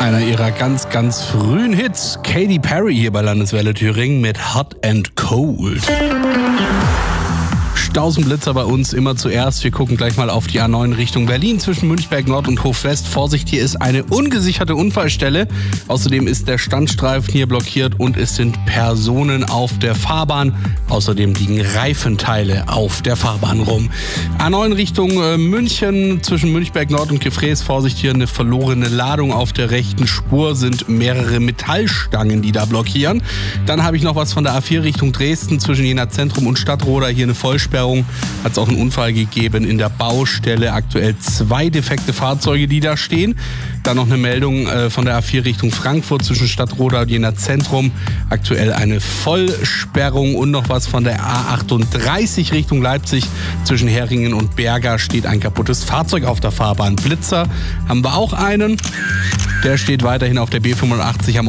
Einer ihrer ganz, ganz frühen Hits. Katy Perry hier bei Landeswelle Thüringen mit Hot and Cold. Stausenblitzer bei uns immer zuerst. Wir gucken gleich mal auf die A9 Richtung Berlin zwischen Münchberg Nord und Hofwest. Vorsicht, hier ist eine ungesicherte Unfallstelle. Außerdem ist der Standstreifen hier blockiert und es sind Personen auf der Fahrbahn. Außerdem liegen Reifenteile auf der Fahrbahn rum. A9 Richtung München zwischen Münchberg Nord und Gefräß. Vorsicht, hier eine verlorene Ladung auf der rechten Spur. Sind mehrere Metallstangen, die da blockieren. Dann habe ich noch was von der A4 Richtung Dresden zwischen Jena Zentrum und Stadtroda. Hier eine Vollsperrung. Hat es auch einen Unfall gegeben in der Baustelle. Aktuell 2 defekte Fahrzeuge, die da stehen. Dann noch eine Meldung von der A4 Richtung Frankfurt zwischen Stadtroda und Jena Zentrum. Aktuell eine Vollsperrung und noch was von der A38 Richtung Leipzig zwischen Heringen und Berga steht ein kaputtes Fahrzeug auf der Fahrbahn. Blitzer haben wir auch einen. Der steht weiterhin auf der B85 am